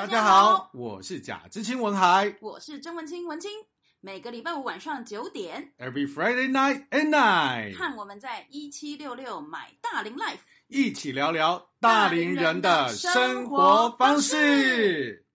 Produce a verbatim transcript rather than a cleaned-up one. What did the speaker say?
大家好，我是贾知青文海， 我是曾文清文清。每个礼拜五晚上九点 ，Every Friday night at night， 看我们在一七六六买大龄 Life， 一起聊聊大龄人的生活方式。